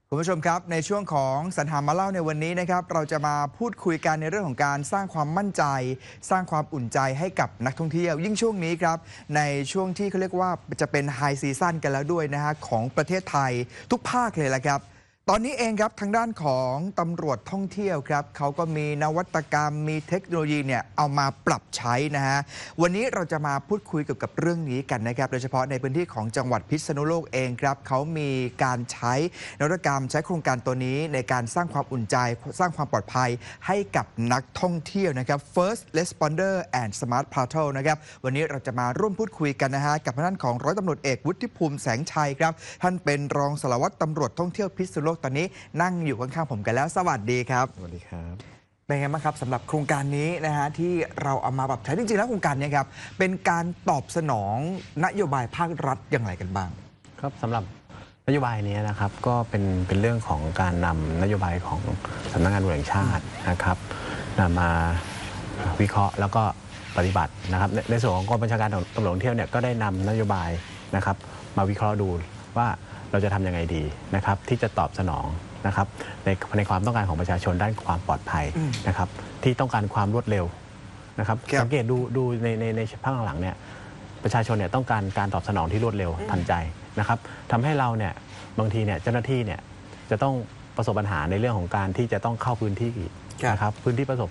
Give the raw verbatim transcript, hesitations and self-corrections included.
คุณผู้ชมครับในช่วงของสรรหามาเล่าในวันนี้นะครับเราจะมาพูดคุยกันในเรื่องของการสร้างความมั่นใจ สร้างความอุ่นใจให้กับนักท่องเที่ยวยิ่งช่วงนี้ครับในช่วงที่เขาเรียกว่าจะเป็นไฮซีซั่นกันแล้วด้วยนะฮะของประเทศไทยทุกภาคเลยแหละครับตอนนี้เองครับทางด้านของตำรวจท่องเที่ยวครับเขาก็มีนวัตกรรมมีเทคโนโลยีเนี่ยเอามาปรับใช้นะฮะวันนี้เราจะมาพูดคุยเกี่ยวกับเรื่องนี้กันนะครับโดยเฉพาะในพื้นที่ของจังหวัดพิษณุโลกเองครับเขามีการใช้นวัตกรรมใช้โครงการตัวนี้ในการสร้างความอุ่นใจสร้างความปลอดภัยให้กับนักท่องเที่ยวนะครับ First Responder and Smart Portal นะครับวันนี้เราจะมาร่วมพูดคุยกันนะฮะกับท่านของร้อยตำรวจเอกวุฒิภูมิแสงชัยครับท่านเป็นรองสารวัตรตำรวจท่องเที่ยวพิษณุโลกตอนนี้นั่งอยู่ข้างๆผมกันแล้วสวัสดีครับสวัสดีครับเป็นไงบ้างครับสำหรับโครงการนี้นะฮะที่เราเอามาปรับใช้จริงๆแล้วโครงการนี้ครับเป็นการตอบสนองนโยบายภาครัฐอย่างไรกันบ้างครับสำหรับนโยบายนี้นะครับก็เป็นเป็นเรื่องของการนำนโยบายของสำนักงานตำรวจแห่งชาตินะครับนำมาวิเคราะห์แล้วก็ปฏิบัตินะครับในในส่วนของกองบัญชาการตำรวจท่องเที่ยวเนี่ยก็ได้นำนโยบายนะครับมาวิเคราะห์ดูว่าเราจะทำยังไงดีนะครับที่จะตอบสนองนะครับในในความต้องการของประชาชนด้านความปลอดภัยนะครับที่ต้องการความรวดเร็วนะครับสังเกตดูดูในในในภาคหลังเนี่ยประชาชนเนี่ยต้องการการตอบสนองที่รวดเร็วทันใจนะครับทำให้เราเนี่ยบางทีเนี่ยเจ้าหน้าที่เนี่ยจะต้องประสบปัญหาในเรื่องของการที่จะต้องเข้าพื้นที่นะครับพื้นที่ประสบ